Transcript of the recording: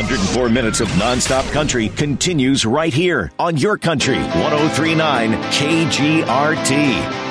104 minutes of nonstop country continues right here on Your Country 103.9 KGRT.